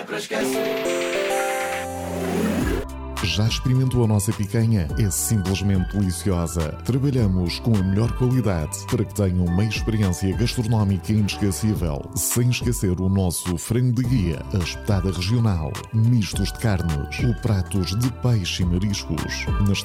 para esquecer. Já experimentou a nossa picanha? É simplesmente deliciosa. Trabalhamos com a melhor qualidade para que tenham uma experiência gastronómica inesquecível, sem esquecer o nosso frango de guia, a espetada regional, mistos de carnes ou pratos de peixe e mariscos.